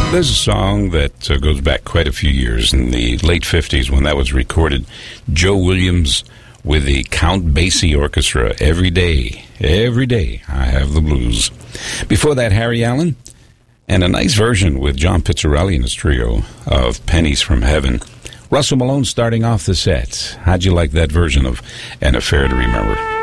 There's a song that goes back quite a few years in the late 50s when that was recorded. Joe Williams with the Count Basie Orchestra, Every Day I Have the Blues. Before that, Harry Allen, and a nice version with John Pizzarelli and his trio of Pennies from Heaven. Russell Malone starting off the set. How'd you like that version of An Affair to Remember?